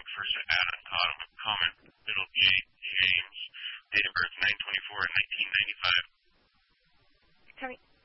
First, Adam Comment, middle James, date of birth 9/24/1995.